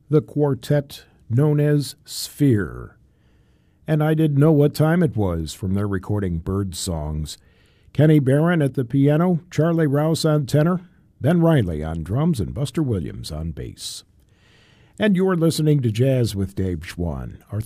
the quartet known as Sphere. And I Didn't Know What Time It Was from their recording Bird Songs. Kenny Barron at the piano, Charlie Rouse on tenor, Ben Riley on drums, and Buster Williams on bass. And you're listening to Jazz with Dave Schwann. Our